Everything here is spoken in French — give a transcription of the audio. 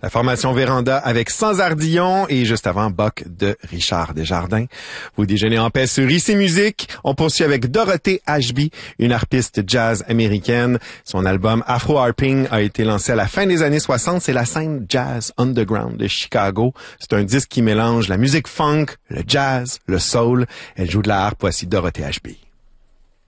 La formation Véranda avec Sans Ardillon et juste avant Boc de Richard Desjardins. Vous déjeunez en paix sur Ici Musique. On poursuit avec Dorothée Ashby, une harpiste jazz américaine. Son album Afro Harping a été lancé à la fin des années 60. C'est la scène jazz underground de Chicago. C'est un disque qui mélange la musique funk, le jazz, le soul. Elle joue de la harpe. Voici Dorothée Ashby.